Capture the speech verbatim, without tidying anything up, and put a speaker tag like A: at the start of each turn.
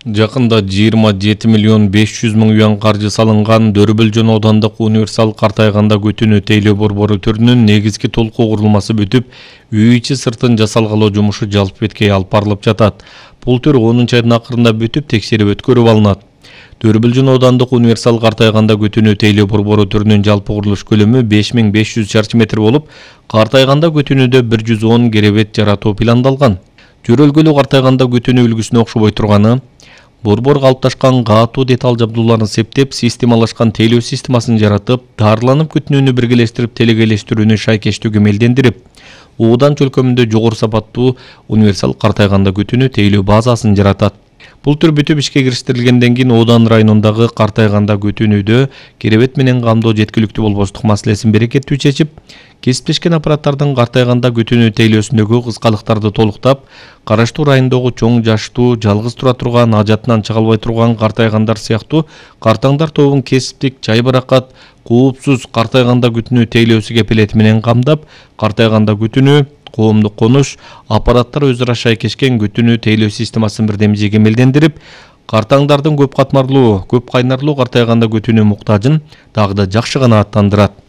A: Жакында жыйырма жети миллион беш жүз миң юан каржы салынган Дөрбөлжөн аудандык универсал картайганда көтүнүү тейлөө борбору түрүнүн негизги толку курулмасы бүтүп, үй ичи сыртын жасалгалоо жумушу жалпы беткей алып барылып жатат. Бул төр онунчу айдын акырында бүтүп, текшерип өткөрүп алынат. Дөрбөлжөн аудандык универсал картайганда көтүнүү тейлөө борбору түрүнүн жалпы курулуш көлөмү беш миң беш жүз чарчы метр болуп, картайганда көтүнүүдө бир жүз он керебет жаратуу пландалган. Жөрөлгөлүү картайганда көтүнүү үлгүсүнө окшобой турганы, борбор калыпташкан катуу деталь жабдууларын септеп, системалашкан тейлөө системасын жаратып, дарыланып көтүнүүнү биргелештирип, телегелештирүүнү шайкештүү кемелдендирип, уудан чөлкөмүндө жогору сапаттуу универсал картайганда көтүнүү тейлөө базасын жаратат. Бул түр бүтүп ишке кириштирилгенден кийин Одан районундагы картайганда көтүнүүдө керебет менен камдоо жеткиликтүү болбостук маселесин берекеттүү чечип, кесиптешкен аппараттардын картайганда көтүнүү тейлөөсүндөгү кыскалыктарды толуктап, караштуу райондогу чоң жаштуу, жалгыз тура турган, ажатынан чыга албай турган картайгандар сыяктуу картаңдар тобун кесиптик, жайбаракат, куупсуз картайганда көтүнүү тейлөөсү кепилети менен камдап, картайганда көтүнүү, коомдук конуш, аппараттар өз ара шайкешкен көтүнүү тейлөө системасын бирдемже кемелдендирип, картаңдардын көп катмарлуу, көп кайнарлуу картайганда көтүнүү муктажын дагы да жакшы канааттандырат.